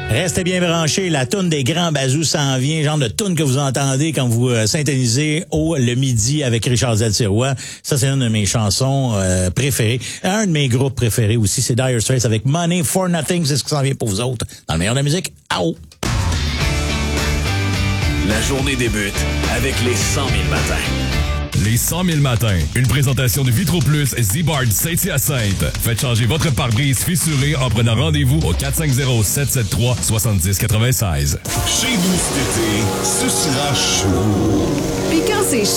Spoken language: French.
Restez bien branchés, la toune des grands bazous s'en vient, genre de toune que vous entendez quand vous syntonisez le midi avec Richard Z. Sirois. Ça, c'est une de mes chansons préférées. Un de mes groupes préférés aussi, c'est Dire Straits avec Money for Nothing. C'est ce qui s'en vient pour vous autres. Dans le meilleur de la musique, au! La journée débute avec les 100 000 matins. Les 100 000 matins. Une présentation de Vitro Plus Z-Bard Saint-Hyacinthe. Faites changer votre pare-brise fissuré en prenant rendez-vous au 450-773-7096. Chez nous cet été, ce sera chaud. Puis quand c'est